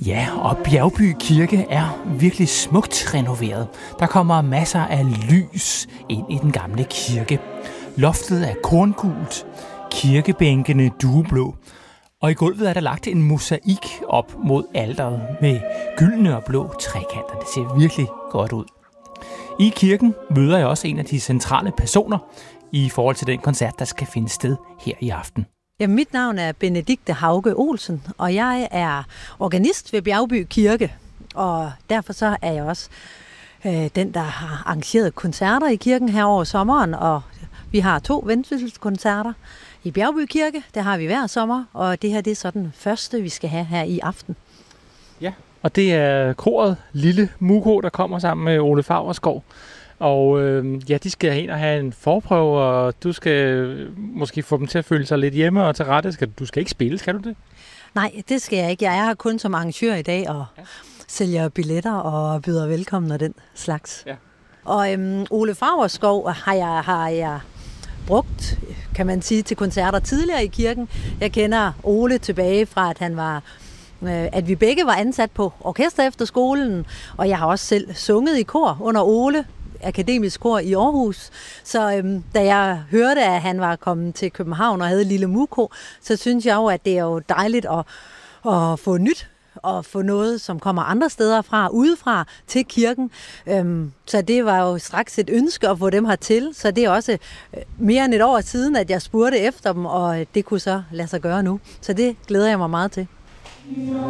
Ja, og Bjergby Kirke er virkelig smukt renoveret. Der kommer masser af lys ind i den gamle kirke. Loftet er korngult, kirkebænkene dueblå, og i gulvet er der lagt en mosaik op mod alteret med gyldne og blå trekanter. Det ser virkelig godt ud. I kirken møder jeg også en af de centrale personer i forhold til den koncert, der skal finde sted her i aften. Ja, mit navn er Benedikte Hauge Olsen, og jeg er organist ved Bjergby Kirke. Og derfor så er jeg også den, der har arrangeret koncerter i kirken her over sommeren. Og vi har 2 vendsysselskoncerter i Bjergby Kirke. Det har vi hver sommer, og det her det er så den første, vi skal have her i aften. Ja, og det er koret Lille Muko, der kommer sammen med Ole Favreskov. Og de skal hen og have en forprøve, og du skal måske få dem til at føle sig lidt hjemme og til rette. Du skal ikke spille, skal du det? Nej, det skal jeg ikke. Jeg er her kun som arrangør i dag og sælger billetter og byder velkommen og den slags. Ja. Og Ole Favreskov har jeg brugt, kan man sige, til koncerter tidligere i kirken. Jeg kender Ole tilbage fra, at vi begge var ansat på orkesterefterskolen, og jeg har også selv sunget i kor under Ole, akademisk kor i Aarhus. Så da jeg hørte, at han var kommet til København og havde Lille Muko, så synes jeg jo, at det er jo dejligt at få nyt og få noget, som kommer andre steder fra, udefra til kirken. Så det var jo straks et ønske at få dem hertil. Så det er også mere end et år siden, at jeg spurgte efter dem, og det kunne så lade sig gøre nu. Så det glæder jeg mig meget til.